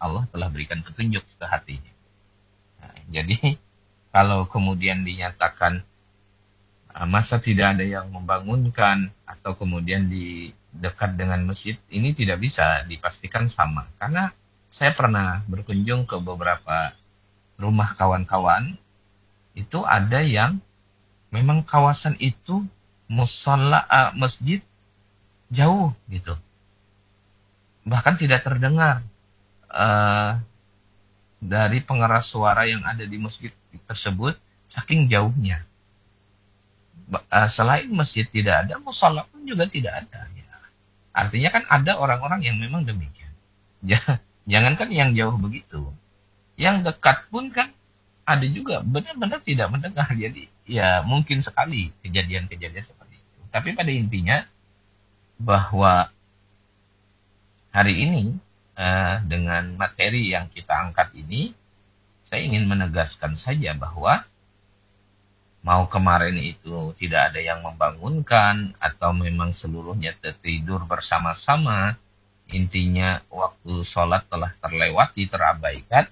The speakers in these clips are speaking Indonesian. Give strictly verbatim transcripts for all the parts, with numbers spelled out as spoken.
Allah telah berikan petunjuk ke hatinya. Nah, jadi kalau kemudian dinyatakan uh, masa tidak ada yang membangunkan atau kemudian di dekat dengan masjid, ini tidak bisa dipastikan sama. Karena saya pernah berkunjung ke beberapa rumah kawan-kawan, itu ada yang memang kawasan itu musalla, uh, masjid jauh gitu. Bahkan tidak terdengar uh, dari pengeras suara yang ada di masjid tersebut, saking jauhnya. Uh, selain masjid tidak ada, musalla pun juga tidak ada. Ya. Artinya kan ada orang-orang yang memang demikian. Jangankan yang jauh begitu, yang dekat pun kan ada juga benar-benar tidak mendengar. Jadi ya mungkin sekali kejadian-kejadian seperti itu. Tapi pada intinya bahwa hari ini uh, dengan materi yang kita angkat ini, saya ingin menegaskan saja bahwa mau kemarin itu tidak ada yang membangunkan atau memang seluruhnya tertidur bersama-sama, intinya waktu sholat telah terlewati, terabaikan.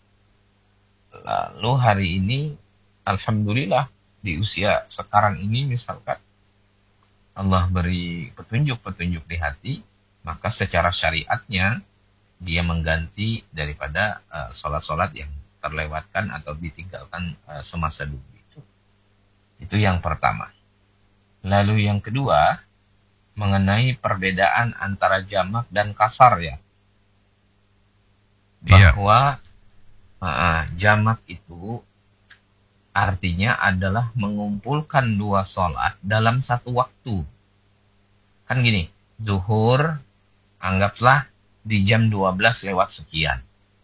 Lalu hari ini, alhamdulillah, di usia sekarang ini misalkan, Allah beri petunjuk-petunjuk di hati, maka secara syariatnya, dia mengganti daripada uh, sholat-sholat yang terlewatkan atau ditinggalkan uh, semasa dulu itu. Itu yang pertama. Lalu yang kedua, mengenai perbedaan antara jamak dan kasar ya. Bahwa uh, jamak itu artinya adalah mengumpulkan dua sholat dalam satu waktu. Kan gini, zuhur anggaplah di jam dua belas lewat sekian.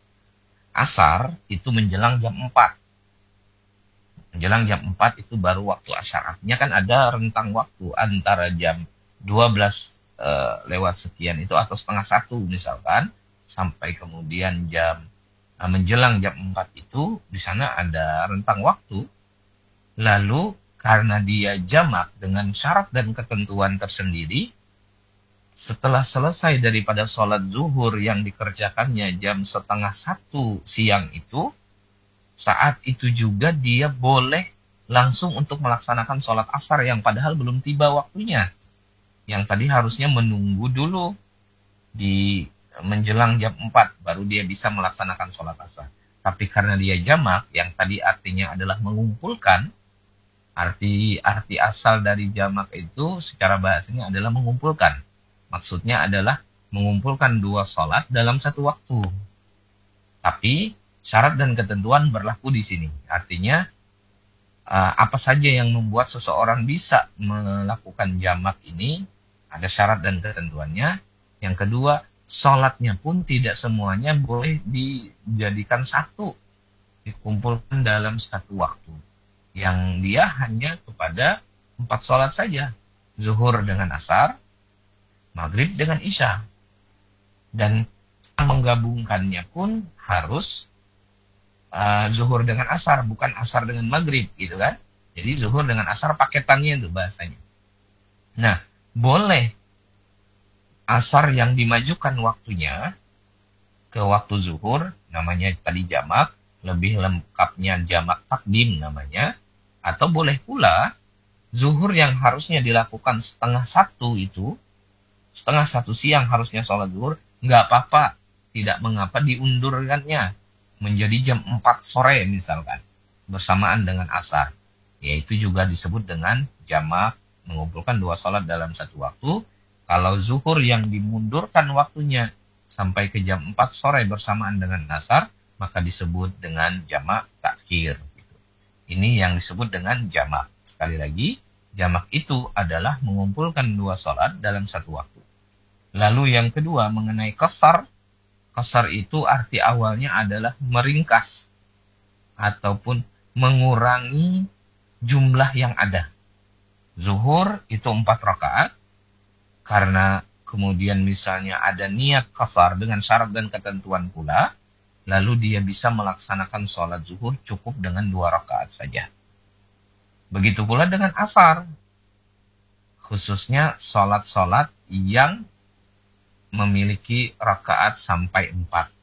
Asar itu menjelang jam empat. Menjelang jam empat itu baru waktu asar. Artinya kan ada rentang waktu antara jam dua belas uh, lewat sekian itu atau setengah satu misalkan, sampai kemudian jam menjelang jam empat itu, di sana ada rentang waktu. Lalu karena dia jamak dengan syarat dan ketentuan tersendiri, setelah selesai daripada sholat zuhur yang dikerjakannya jam setengah satu siang itu, saat itu juga dia boleh langsung untuk melaksanakan sholat asar yang padahal belum tiba waktunya. Yang tadi harusnya menunggu dulu di menjelang jam empat baru dia bisa melaksanakan sholat asar. Tapi karena dia jamak, yang tadi artinya adalah mengumpulkan, arti arti asal dari jamak itu secara bahasanya adalah mengumpulkan. Maksudnya adalah mengumpulkan dua sholat dalam satu waktu. Tapi syarat dan ketentuan berlaku di sini. Artinya uh, apa saja yang membuat seseorang bisa melakukan jamak ini, ada syarat dan ketentuannya. Yang kedua, sholatnya pun tidak semuanya boleh dijadikan satu, dikumpulkan dalam satu waktu. Yang dia hanya kepada empat sholat saja. Zuhur dengan asar, maghrib dengan isya. Dan menggabungkannya pun harus uh, zuhur dengan asar, bukan asar dengan maghrib gitu kan. Jadi zuhur dengan asar paketannya itu bahasanya. Nah, boleh asar yang dimajukan waktunya ke waktu zuhur, namanya tadi jamak, lebih lengkapnya jamak takdim namanya, atau boleh pula zuhur yang harusnya dilakukan setengah satu itu, setengah satu siang harusnya sholat zuhur, nggak apa-apa, tidak mengapa diundurkannya menjadi jam empat sore misalkan, bersamaan dengan asar. Yaitu juga disebut dengan jamak, mengumpulkan dua sholat dalam satu waktu. Kalau zuhur yang dimundurkan waktunya sampai ke jam empat sore bersamaan dengan asar, maka disebut dengan jamak takhir. Gitu. Ini yang disebut dengan jamak. Sekali lagi, jamak itu adalah mengumpulkan dua sholat dalam satu waktu. Lalu yang kedua mengenai qasar. Qasar itu arti awalnya adalah meringkas ataupun mengurangi jumlah yang ada. Zuhur itu empat rakaat. Karena kemudian misalnya ada niat qasar dengan syarat dan ketentuan pula, lalu dia bisa melaksanakan sholat zuhur cukup dengan dua rakaat saja. Begitu pula dengan asar, khususnya sholat-sholat yang memiliki rakaat sampai empat.